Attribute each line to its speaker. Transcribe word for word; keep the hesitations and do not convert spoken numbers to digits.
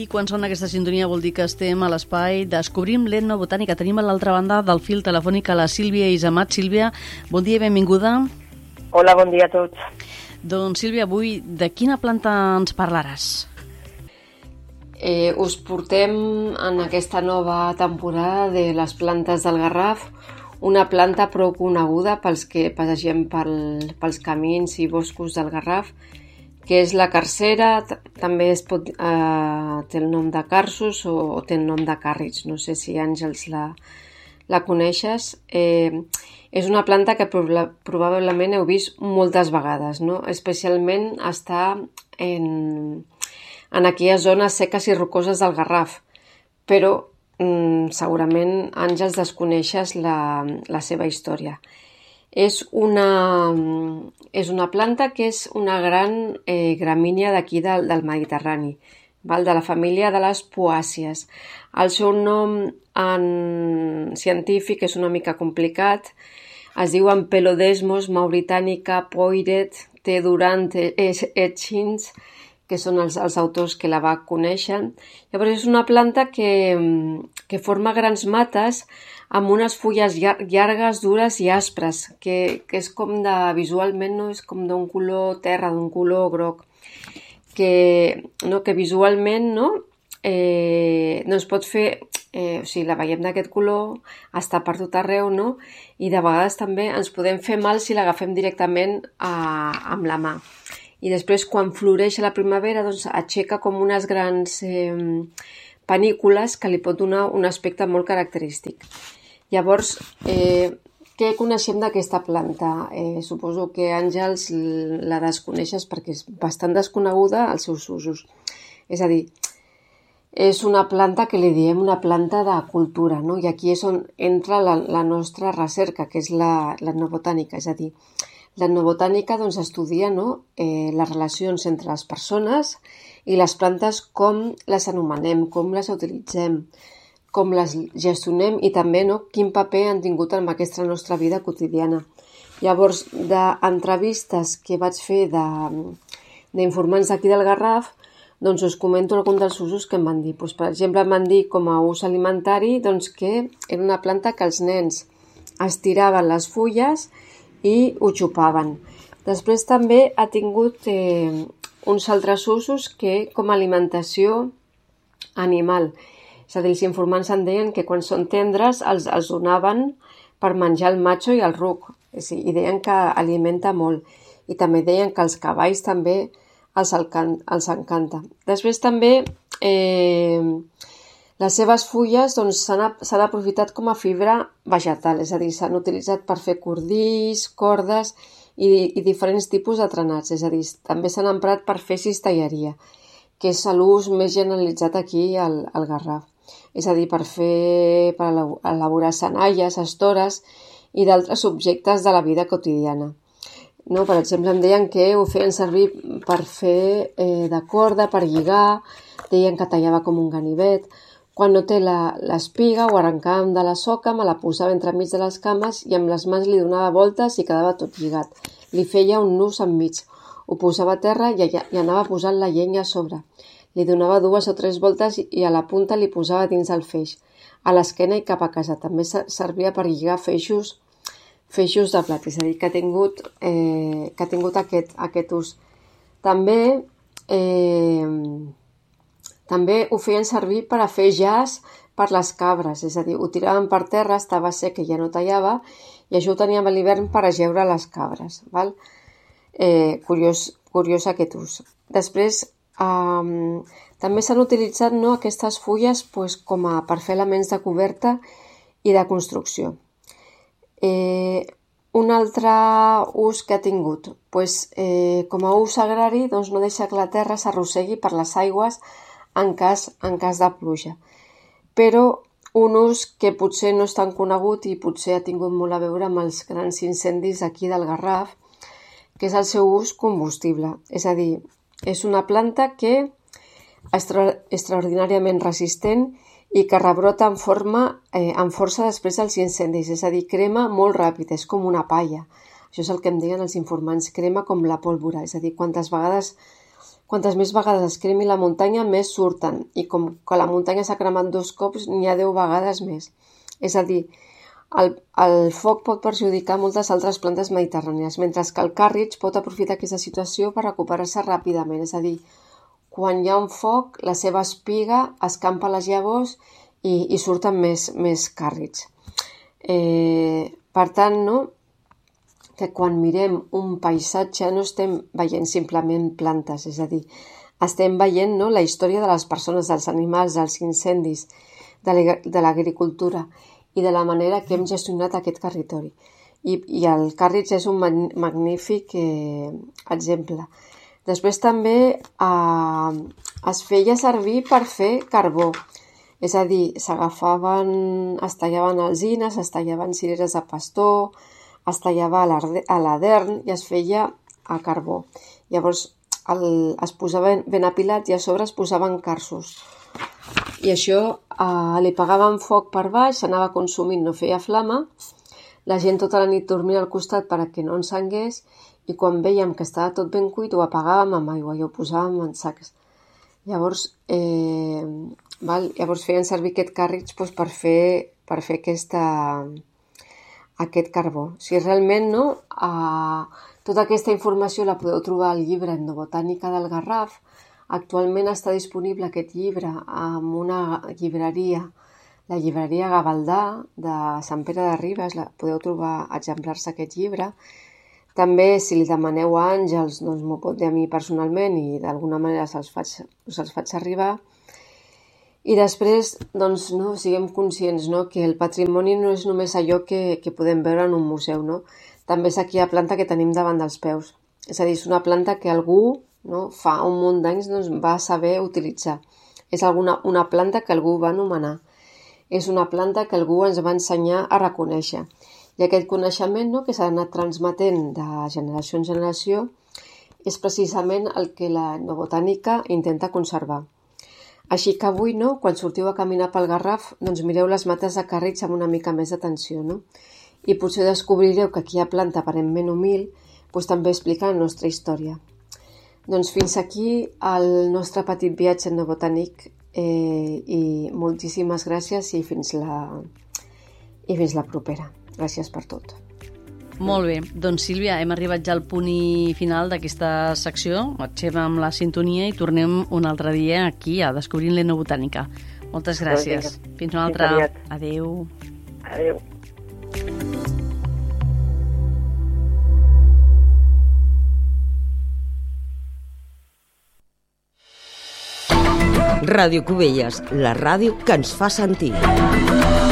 Speaker 1: quan sona aquesta sintonia vol dir que estem a l'espai Descobrim l'Etnobotànica. Tenim a l'altra banda del fil telefònic a la Sílvia Izamat. Sílvia, bon dia i benvinguda.
Speaker 2: Hola, bon dia a tots.
Speaker 1: Doncs Sílvia, avui de quina planta ens parlaràs?
Speaker 3: Eh, us portem en aquesta nova temporada de les plantes del Garraf una planta prou coneguda pels que passegem pel, pels camins i boscos del Garraf, que és la carcera. També es pot, eh, té el nom de carsos o, o té el nom de càrrits. No sé si, Àngels, la, la coneixes. Eh, és una planta que proba, probablement heu vist moltes vegades, no? Especialment està en, en aquelles zones seques i rocoses del Garraf. Però mm, segurament, Àngels, desconeixes la, la seva història. És una, és una planta que és una gran eh, gramínia d'aquí del, del Mediterrani, val? De la família de les poàcies. El seu nom en científic és una mica complicat. Es diu Ampelodesmos mauritànica poiret T. Durant Etchins, que són els, els autors que la va conèixer. Llavors és una planta que, que forma grans mates amb unes fulles llar llargues, dures i aspres, que, que és com de, visualment, no? És com d'un color terra, d'un color groc, que, no? Que visualment, no? Eh, no es pot fer, eh, o sigui, la veiem d'aquest color, està per tot arreu, no? I de vegades també ens podem fer mal si l'agafem directament a, amb la mà. I després, quan floreix a la primavera, doncs aixeca com unes grans eh, panícules que li pot donar un aspecte molt característic. Llavors, eh, què coneixem d'aquesta planta? Eh, suposo que, Àngels, la desconeixes perquè és bastant desconeguda als seus usos. És a dir, és una planta que li diem una planta de cultura, no? I aquí és on entra la, la nostra recerca, que és l'etnobotànica. És a dir, l'etnobotànica doncs, estudia, no? eh, les relacions entre les persones i les plantes, com les anomenem, com les utilitzem, com les gestionem i també, no? Quin paper han tingut en aquesta nostra vida quotidiana. Llavors, d'entrevistes que vaig fer d'informants d'aquí del Garraf, doncs us comento algun dels usos que em van dir. Pues, per exemple, em van dir com a ús alimentari doncs, que era una planta que els nens estiraven les fulles i ho xupaven. Després també ha tingut eh, uns altres usos que com a alimentació animal. És a dir, els informants en deien que quan són tendres els, els donaven per menjar el matxo i el ruc. És a dir, i deien que alimenta molt. I també deien que els cavalls també els, els encanta. Després també eh, les seves fulles doncs, s'han aprofitat com a fibra vegetal. És a dir, s'han utilitzat per fer cordills, cordes i, i diferents tipus de trenats. És a dir, també s'han emprat per fer cistelleria, que és l'ús més generalitzat aquí al, al Garraf. És a dir, per fer, per elaborar senalles, estores i d'altres objectes de la vida quotidiana. No, per exemple, em deien que ho feien servir per fer eh, de corda, per lligar, deien que tallava com un ganivet. Quan no té l'espiga, ho arrencàvem de la soca, me la posava entremig de les cames i amb les mans li donava voltes i quedava tot lligat. Li feia un nus enmig. Ho posava a terra i, i anava posant la llenya a sobre. Li donava dues o tres voltes i a la punta li posava dins el feix, a l'esquena i cap a casa. També servia per lligar feixos, feixos de plat, és a dir, que ha tingut, eh, que ha tingut aquest, aquest ús. També, eh, també ho feien servir per a fer jaç per les cabres, és a dir, ho tiraven per terra, estava sec i ja no tallava, i això ho teníem a l'hivern per ajeure les cabres. Val? Eh, curiós, curiós aquest ús. Després, Um, també s'han utilitzat, no, aquestes fulles pues, com a per fer elements de coberta i de construcció. Eh, un altre ús que ha tingut, pues, eh, com a ús agrari, doncs no deixa que la terra s'arrossegui per les aigües en cas, en cas de pluja. Però un ús que potser no és tan conegut i potser ha tingut molt a veure amb els grans incendis aquí del Garraf, que és el seu ús combustible. És a dir, és una planta que és extra, extraordinàriament resistent i que rebrota en, forma, eh, en força després dels incendis, és a dir, crema molt ràpid, és com una palla. Això és el que em deien els informants, crema com la pólvora, és a dir, quantes vegades Quantes més vegades es cremi la muntanya, més surten, i com que la muntanya s'ha cremat dos cops, n'hi ha deu vegades més. És a dir, el, el foc pot perjudicar moltes altres plantes mediterrànies, mentre que el càrrig pot aprofitar aquesta situació per recuperar-se ràpidament. És a dir, quan hi ha un foc, la seva espiga escampa les llavors i, i surten més, més càrrigs. Eh, per tant, no? que quan mirem un paisatge no estem veient simplement plantes, és a dir, estem veient no, la història de les persones, dels animals, dels incendis, de l'agricultura i de la manera que hem gestionat aquest territori. I, i el càrrig és un magnífic eh, exemple. Després també eh, es feia servir per fer carbó, és a dir, s'agafaven, es tallaven alzines, es tallaven cireres de pastor, es tallava a l'adern i es feia a carbó. Llavors el, es posava ben apilat i a sobre es posaven carsos. I això eh, li pagaven foc per baix, s'anava consumint, no feia flama. La gent tota la nit dormia al costat perquè no encengués i quan vèiem que estava tot ben cuit ho apagàvem amb aigua i ho posàvem en sacs. Llavors, eh, val? Llavors feien servir aquest càrrig doncs, per fer, per fer aquesta... aquest carbó. Si realment no, eh, tota aquesta informació la podeu trobar al llibre Etnobotànica del Garraf. Actualment està disponible aquest llibre en una llibreria, la llibreria Gavaldà de Sant Pere de Ribes, la, podeu trobar exemplars d'aquest llibre. També, si li demaneu a Àngels, doncs m'ho pot dir a mi personalment i d'alguna manera se'ls faig, se'ls faig arribar. I després, doncs, no, siguem conscients no, que el patrimoni no és només allò que, que podem veure en un museu, no? També és aquella planta que tenim davant dels peus. És a dir, és una planta que algú no, fa un munt d'anys doncs, va saber utilitzar. És alguna, una planta que algú va anomenar. És una planta que algú ens va ensenyar a reconèixer. I aquest coneixement no, que s'ha anat transmetent de generació en generació és precisament el que la etnobotànica intenta conservar. Així que avui, no, quan sortiu a caminar pel Garraf, doncs mireu les mates de càrrigs amb una mica més d'atenció, no? I potser descobrireu que aquella planta aparentment humil doncs també explica la nostra història. Doncs fins aquí el nostre petit viatge etnobotànic eh, i moltíssimes gràcies i fins la, i fins la propera. Gràcies per tot.
Speaker 1: Molt bé, doncs Sílvia, hem arribat ja al punt i final d'aquesta secció. Marxem amb la sintonia i tornem un altre dia aquí a Descobrint l'Etnobotànica. Moltes gràcies. Fins una altra. Adéu.
Speaker 2: Adéu.
Speaker 4: Ràdio Cubelles, la ràdio que ens fa sentir.